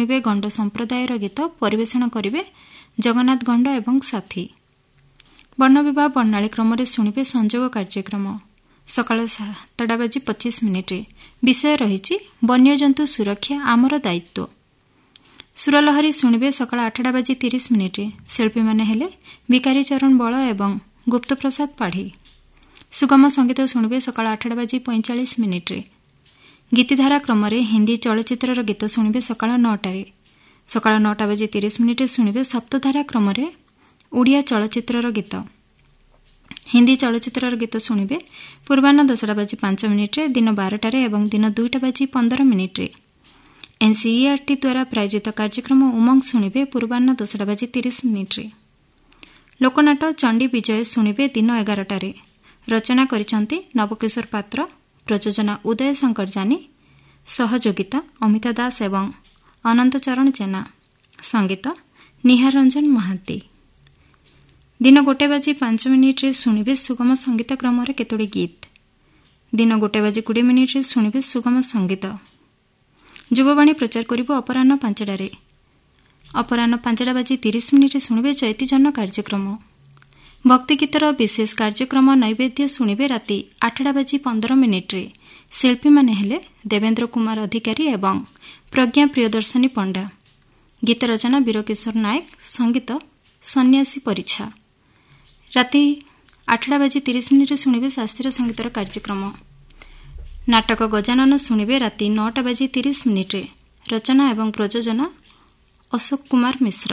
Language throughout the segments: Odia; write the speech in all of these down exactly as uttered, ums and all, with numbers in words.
ଶୁଣିବେ ଗଣ୍ଡ ସମ୍ପ୍ରଦାୟର ଗୀତ। ପରିବେଷଣ କରିବେ ଜଗନ୍ନାଥ ଗଣ୍ଡ ଏବଂ ସାଥୀ। ବର୍ଣ୍ଣବିବାହ ବର୍ଣ୍ଣାଳୀ କ୍ରମରେ ଶୁଣିବେ ସଂଯୋଗ କାର୍ଯ୍ୟକ୍ରମ। ସକାଳ ସାତଟା ବାଜି ପଚିଶ ମିନିଟ୍ରେ ବିଷୟ ରହିଛି ବନ୍ୟଜନ୍ତୁ ସୁରକ୍ଷା ଆମର ଦାୟିତ୍ୱ। ସୁରଲହରୀ ଶୁଣିବେ ସକାଳ ଆଠଟା ବାଜି ତିରିଶ ମିନିଟ୍ରେ। ଶିଳ୍ପୀମାନେ ହେଲେ ଭିକାରୀ ଚରଣ ବଳ ଏବଂ ଗୁପ୍ତପ୍ରସାଦ ପାଢ଼ୀ। ସୁଗମ ସଙ୍ଗୀତ ଶୁଣିବେ ସକାଳ ଆଠଟା ବାଜି ପଇଁଚାଳିଶ ମିନିଟ୍ରେ। ଗୀତିଧାରା କ୍ରମରେ ହିନ୍ଦୀ ଚଳଚ୍ଚିତ୍ରର ଗୀତ ଶୁଣିବେ ସକାଳ ନଅଟାରେ। ସକାଳ ନଅଟା ବାଜି ତିରିଶ ମିନିଟ୍ରେ ଶୁଣିବେ ସପ୍ତଧାରା କ୍ରମରେ ଓଡ଼ିଆ ଚଳଚ୍ଚିତ୍ରର ଗୀତ। ହିନ୍ଦୀ ଚଳଚ୍ଚିତ୍ରର ଗୀତ ଶୁଣିବେ ପୂର୍ବାହ୍ନ ଦଶଟା ବାଜି ପାଞ୍ଚ ମିନିଟ୍ରେ, ଦିନ ବାରଟାରେ ଏବଂ ଦିନ ଦୁଇଟା ବାଜି ପନ୍ଦର ମିନିଟ୍ରେ। ଏନ୍ସିଇଆର୍ଟି ଦ୍ୱାରା ପ୍ରାୟୋଜିତ କାର୍ଯ୍ୟକ୍ରମ ଉମଙ୍ଗ ଶୁଣିବେ ପୂର୍ବାହ୍ନ ଦଶଟା ବାଜି ତିରିଶ ମିନିଟ୍ରେ। ଲୋକନାଟ ଚଣ୍ଡୀ ବିଜୟ ଶୁଣିବେ ଦିନ ଏଗାରଟାରେ। ରଚନା କରିଛନ୍ତି ନବକିଶୋର ପାତ୍ର, ପ୍ରଯୋଜନା ଉଦୟ ଶଙ୍କର ଜାନି, ସହଯୋଗିତା ଅମିତା ଦାସ ଏବଂ ଅନନ୍ତ ଚରଣ ଜେନା, ସଙ୍ଗୀତ ନିହାର ରଞ୍ଜନ ମହାନ୍ତି। ଦିନ ଗୋଟେ ବାଜି ପାଞ୍ଚ ମିନିଟ୍ରେ ଶୁଣିବେ ସୁଗମ ସଙ୍ଗୀତ କ୍ରମରେ କେତୋଟି ଗୀତ। ଦିନ ଗୋଟେ ବାଜି କୋଡ଼ିଏ ମିନିଟ୍ରେ ଶୁଣିବେ ସୁଗମ ସଙ୍ଗୀତ। ଯୁବବାଣୀ ପ୍ରଚାର କରିବ ଅପରାହ୍ନ ପାଞ୍ଚଟାରେ। ଅପରାହ୍ନ ପାଞ୍ଚଟା ବାଜି ତିରିଶ ମିନିଟ୍ରେ ଶୁଣିବେ ଚୈତିଜନ କାର୍ଯ୍ୟକ୍ରମ। ଭକ୍ତିଗୀତର ବିଶେଷ କାର୍ଯ୍ୟକ୍ରମ ନୈବେଦ୍ୟ ଶୁଣିବେ ରାତି ଆଠଟା ବାଜି ପନ୍ଦର ମିନିଟ୍ରେ। ଶିଳ୍ପୀମାନେ ହେଲେ ଦେବେନ୍ଦ୍ର କୁମାର ଅଧିକାରୀ ଏବଂ ପ୍ରଜ୍ଞା ପ୍ରିୟଦର୍ଶିନୀ ପଣ୍ଡା। ଗୀତ ରଚନା ବୀରକିଶୋର ନାୟକ, ସଙ୍ଗୀତ ସନ୍ନ୍ୟାସୀ ପରିଛା। ରାତି ଆଠଟା ବାଜି ତିରିଶ ମିନିଟ୍ରେ ଶୁଣିବେ ଶାସ୍ତ୍ରୀୟ ସଙ୍ଗୀତର କାର୍ଯ୍ୟକ୍ରମ। ନାଟକ ଗଜାନନ ଶୁଣିବେ ରାତି ନଅଟା ବାଜି ତିରିଶ ମିନିଟ୍ରେ। ରଚନା ଏବଂ ପ୍ରଯୋଜନା ଅଶୋକ କୁମାର ମିଶ୍ର।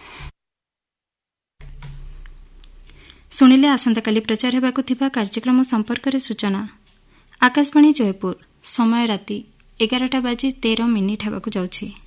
ଶୁଣିଲେ ଆସନ୍ତାକାଲି ପ୍ରଚାର ହେବାକୁ ଥିବା କାର୍ଯ୍ୟକ୍ରମ ସମ୍ପର୍କରେ ସୂଚନା। ଆକାଶବାଣୀ ଜୟପୁର, ସମୟ ରାତି ଏଗାରଟା ବାଜି ତେର ମିନିଟ୍ ହେବାକୁ ଯାଉଛି।